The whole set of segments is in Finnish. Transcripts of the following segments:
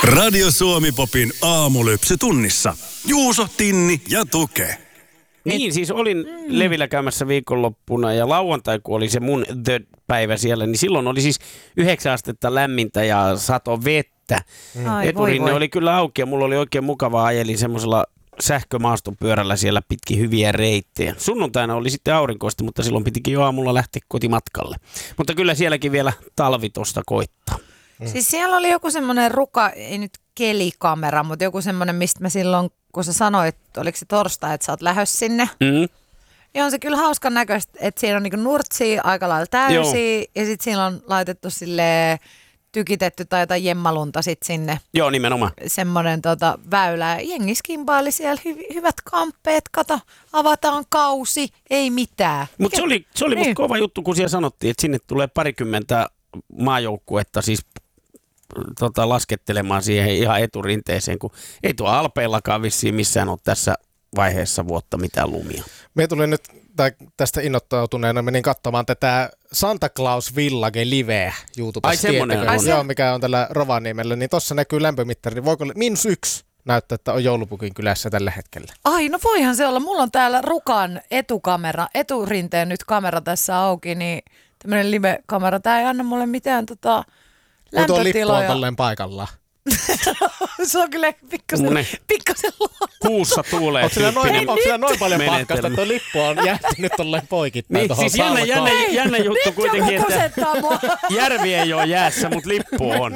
Radio Suomi Popin aamulypsy tunnissa. Juuso, Tinni ja Tuke. Niin, siis olin Levillä käymässä viikonloppuna ja lauantai, kun oli se mun The-päivä siellä, niin silloin oli siis 9 astetta lämmintä ja sato vettä. Eturinne oli kyllä auki ja mulla oli oikein mukavaa, ajelin semmoisella sähkömaastopyörällä siellä pitkin hyviä reittejä. Sunnuntaina oli sitten aurinkoista, mutta silloin pitikin jo aamulla lähteä kotimatkalle. Mutta kyllä sielläkin vielä talvi tosta koittaa. Siis siellä oli joku semmoinen ei nyt kelikamera, mutta joku semmoinen, mistä mä silloin, kun sä sanoit, oliko se torstai, että sä oot lähdössä sinne. Ja on se kyllä hauskan näköistä, että siinä on niinku nurtsia aika lailla täysiä ja sitten siinä on laitettu silleen tykitetty tai jotain jemmalunta sit sinne. Joo, nimenomaan. Semmoinen väylä. Jengi skimpaili siellä hyvät kamppeet, kato, avataan kausi, ei mitään. Mutta se oli musta kova juttu, kun siellä sanottiin, että sinne tulee 20 maajoukkuetta siis laskettelemaan siihen ihan eturinteeseen, kun ei tuo Alpeillakaan vissiin missään ole tässä vaiheessa vuotta mitään lumia. Me tuli nyt tästä innoittautuneena, menin katsomaan tätä Santa Claus Village liveä YouTubessa. Ai semmoinen on. Joo, mikä on tällä Rovaniemellä, niin tuossa näkyy lämpömittari, niin voiko -1 näyttää, että on Joulupukin kylässä tällä hetkellä? Ai, no voihan se olla. Mulla on täällä Rukan eturinteen nyt kamera tässä auki, niin tämmöinen live-kamera. Tää ei anna mulle mitään lämpötiloja. Tuo lippu on tolleen paikallaan. Se on kyllä pikkasen luolla. Kuussa tuulee. Onko siellä noin paljon pakkasta, että tuo lippu on jäätynyt tolleen poikittain niin, siis jännä juttu kuitenkin, että järvi ei ole jäässä, mutta lippu on.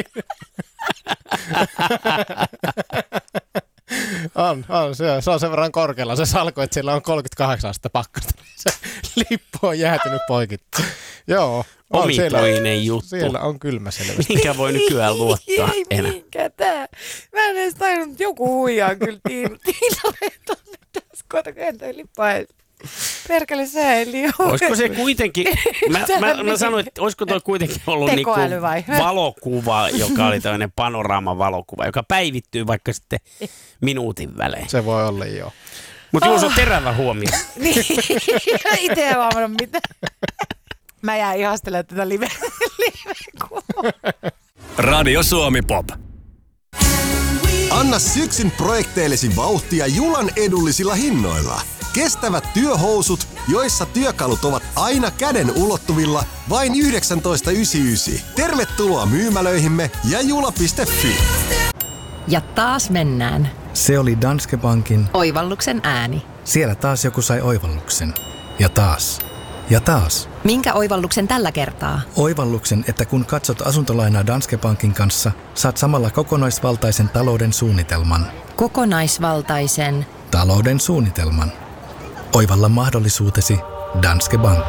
Se on sen verran korkealla se salko, että siellä on 38 astetta pakkasta. Se lippu on jäätynyt poikittain. Joo. Omituinen juttu. Siellä on kylmä selvästi. Minkä voi nykyään luottaa enää? Minkä tää? Mä en edes tajunnut, joku huijaa kyllä Tiina-Reeton. Koita kentää lippua. Perkele säili. Olisiko se kuitenkin, mä sanoin, että olisiko toi kuitenkin ollut niinku valokuva, joka oli tämmöinen panoraama-valokuva, joka päivittyy vaikka sitten minuutin välein. Se voi olla, joo. Mutta Juuso, terävä huomio. Niin, itse en huomannut mitään. Mä jään ihastelemaan tätä live-kuvaa. Radio Suomi Pop. Anna syksyn projekteillesi vauhtia Julan edullisilla hinnoilla. Kestävät työhousut, joissa työkalut ovat aina käden ulottuvilla, vain 19,99. Tervetuloa myymälöihimme ja jula.fi. Ja taas mennään. Se oli Danske Bankin Oivalluksen ääni. Siellä taas joku sai oivalluksen. Ja taas. Ja taas. Minkä oivalluksen tällä kertaa? Oivalluksen, että kun katsot asuntolainaa Danske Bankin kanssa, saat samalla kokonaisvaltaisen talouden suunnitelman. Kokonaisvaltaisen talouden suunnitelman. Oivalla mahdollisuutesi Danske Bank.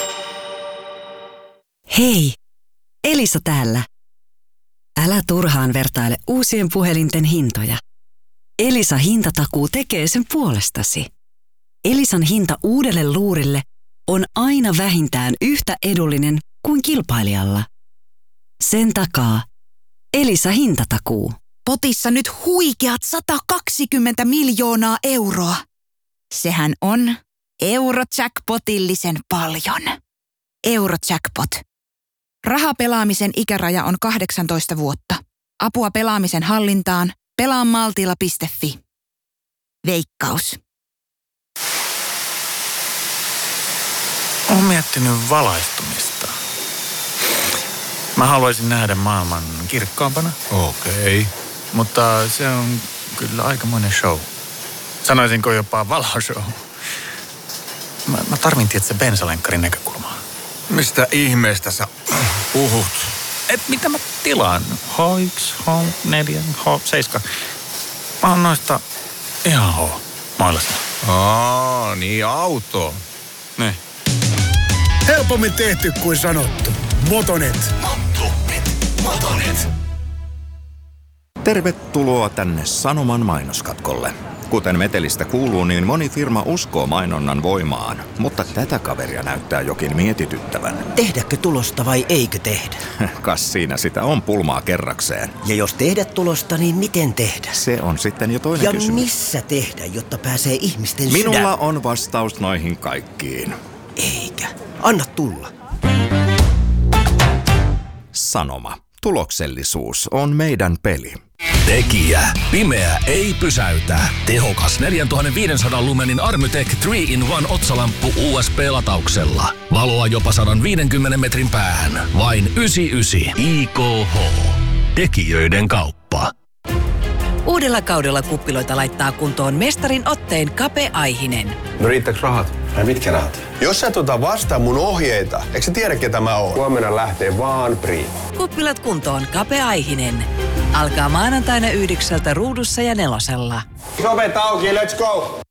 Hei, Elisa täällä. Älä turhaan vertaile uusien puhelinten hintoja. Elisa hintatakuu tekee sen puolestasi. Elisan hinta uudelle luurille on aina vähintään yhtä edullinen kuin kilpailijalla. Sen takaa Elisa hintatakuu. Potissa nyt huikeat 120 miljoonaa euroa. Sehän on Eurojackpotillisen paljon. Eurojackpot. Rahapelaamisen ikäraja on 18 vuotta. Apua pelaamisen hallintaan. Pelaamaltilla.fi. Veikkaus. Olen miettinyt valaistumista. Mä haluaisin nähdä maailman kirkkaampana. Okei. Mutta se on kyllä aikamoinen show. Sanoisinko jopa valoshow. Mä tarvin tietysti bensalenkkarin näkökulmaa. Mistä ihmeestä sä puhut? Mitä mä tilaan? H1, H4, H7. Mä oon noista ihan H-mailasta. Niin auto. Niin. Helpommin tehty kuin sanottu. Motonet. Tervetuloa tänne Sanoman mainoskatkolle. Kuten metelistä kuuluu, niin moni firma uskoo mainonnan voimaan, mutta tätä kaveria näyttää jokin mietityttävän. Tehdäkö tulosta vai eikö tehdä? Kas siinä sitä on pulmaa kerrakseen. Ja jos tehdä tulosta, niin miten tehdä? Se on sitten jo toinen kysymys. Ja missä tehdä, jotta pääsee ihmisten sydän? Minulla on vastaus noihin kaikkiin. Eikä. Anna tulla. Sanoma. Tuloksellisuus on meidän peli. Tekijä. Pimeä ei pysäytä. Tehokas 4500 lumenin Armytech 3-in-1 otsalamppu USB-latauksella. Valoa jopa 150 metrin päähän. Vain 99 IKH. Tekijöiden kauppa. Uudella kaudella kuppiloita laittaa kuntoon mestarin otteen Kape Aihinen. No riittääks rahat? Ai mitkä rahat? Jos sä et ota vastaan mun ohjeita, eikö sä tiedä ketä mä oon? Huomenna lähtee vaan Prima. Kuppilat kuntoon Kape Aihinen. Alkaa maanantaina 9 Ruudussa ja 4. Ovet auki, let's go!